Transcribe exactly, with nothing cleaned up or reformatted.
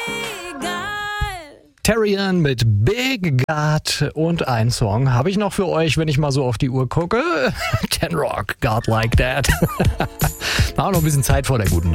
Terrian mit Big God und ein Song habe ich noch für euch, wenn ich mal so auf die Uhr gucke. Ten Rock, God Like That. Machen wir noch ein bisschen Zeit vor der guten Nacht.